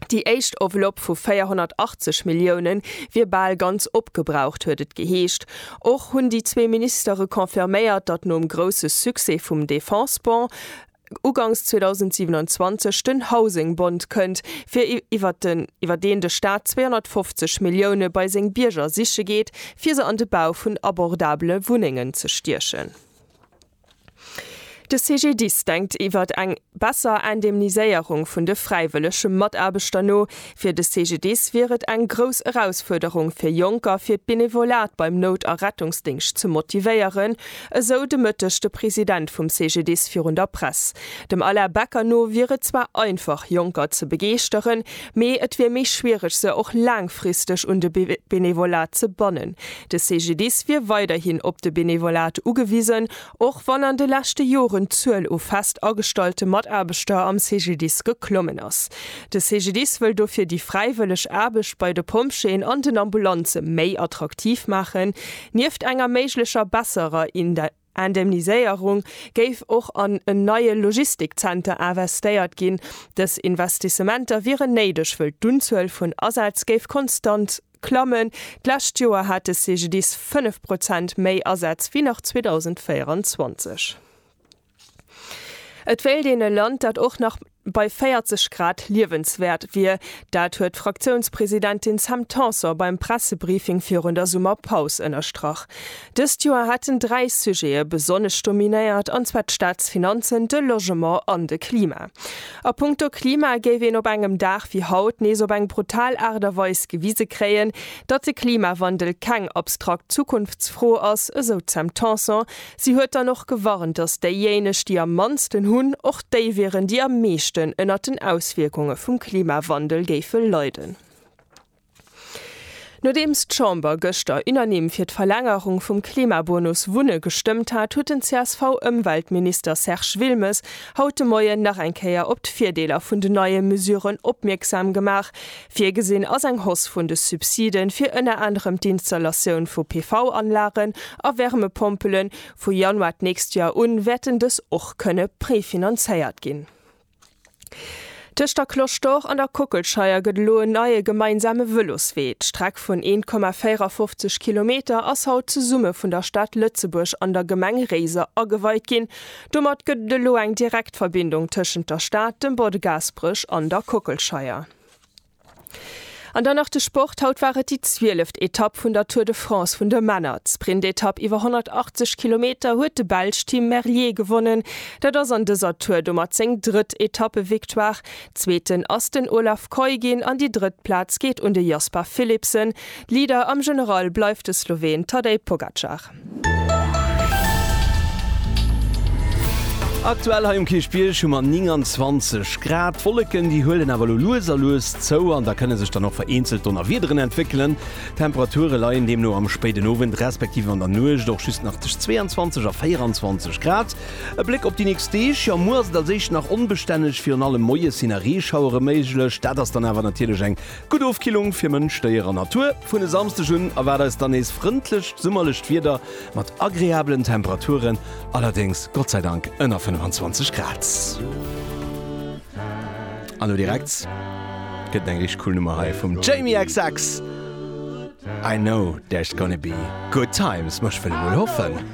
Die echt Envelope vu 480 Millionen wie bald ganz opgebraucht huet geheescht. Och hunn die zwei Ministere konfirméiert, dat nom grosse Suse vum Defensebond Ugangs 2027 den Housingbond kënnt, fir iwwer den de Staat 250 Millionen bei seng Bierger siche geht, fir se an de Bau vun abordable Wuningen ze stierchen. De CGDs denkt iwwer eng besser Indemniséierung vun de freiwillige Modarbechter no. Fir de CGDs wäret eng gros Herausforderung fir Junker fir Benevolat beim Noterrettungsdienst zu motivieren, eso de mëttechte Präsident vum CGDs fir der Press. Dem aller Bäcker no wäre zwar einfach Junker ze begeesteren, méi et wie méch schwierig se och langfristig und de Benevolat ze bonnen. De CGDs wie weiterhin op de Benevolat ugewiesen, och wann an de lachte Jore Zuel o fast agestalte Modarbechter am CGDs geklommen ass. De CGDs will dofir die freiwillig Erbeg bei de Pumpscheen an den Ambulanze méi attraktiv machen, nieft enger méiglecher besserer in der Indemniséierung géif och an en neue Logistikzenter investéiert ginn. Des Investissementer wären neidech wëll d'Unzuel vun Ersatz géif konstant klammen. D'lascht Joer hat de CGDs 5% méi Ersatz wie nach 2024. Et will den Land dat auch noch bei 40 Grad liewenswert wie, dat huet Fraktionspräsidentin Sam Tanser beim Pressebriefing für der Sommerpause ënnerstrach. Dëst Joer hatten 3 Sujete besonnech dominéiert, anzwa Staatsfinanzen, de Logement an de Klima. A puncto Klima géif op engem Dach wie Haut nees op eng brutal aderweis gewiese kréien, dat de Klimawandel keng abstrakt zukunftsfroh ass, eso Sam Tanser. Sie huet da noch gewarnt, dass déjenech, die am mansten hunn, och déi wären die am meeschten ënner den Auswirkungen vum Klimawandel géife leiden. Nodems d'Chamber gëster innernehmen fir d'Verlängerung vum Klimabonus Wunne gestimmt hat, huet den CSV-Umweltminister Serge Wilmes haute Moien nach enkeier op d'Vierdeler vun de neue Mesuren opmerksam gemach, fir gesinn ass eng Hoss vun de Subsiden fir ënner anderem d'Installationun vu PV-Anlagen a Wärmepumpelen vu Januar nächst Jahr wetten des och könne präfinanzéiert ginn. Tëchter Klochtor an der Kuckelscheier gët loe neue gemeinsame Wëllosweet. Streck vun 1,54 Kilometer ass haut ze Summe vun der Stadt Lützeburg an der Gemengreise aweit ginn. Dummert gëtt de lo eng Direktverbindung tëschent der Stadt, dem Bordegasbrüch an der Kuckelscheier. An der nach de Sport haut waret die 12. Etappe vun der Tour de France vun de Männer. Sprintetappe iwwer 180 Kilometer huet de Belsch-Team Merlier gewonnen, dat ass an deser Tour dummer seng dritt Etappe Victoire. Zweeten ass den Olaf Koygin an die Drittplatz geht de Jasper Philipsen. Lieder am General bleifte Slowen Tadej Pogacar. Aktuell ha im Kispiel schon mal 29 Grad. Volleken die Höhlen aber los zo an da können sich dann noch vereinzelt und wieder entwickeln. Temperaturen leiien dem nur am späten Abend respektive an der Null doch schüss nach 22 auf 24 Grad. Ein Blick auf die nächste ja muss da sich nach unbeständig für alle neue Szenerie schaue möglich. Da das dann aber natürlich eine gute Aufkilung für Menschen der ihrer Natur. Von der Samstag schon aber das dann ist freundlich, sommerlich wieder mit agreablen Temperaturen. Allerdings Gott sei Dank einer 25 Grad. Hallo direkt. Geht eigentlich cool Nummer 5 vom Jamie XX. I know there's gonna be good times, muss ich wohl hoffen.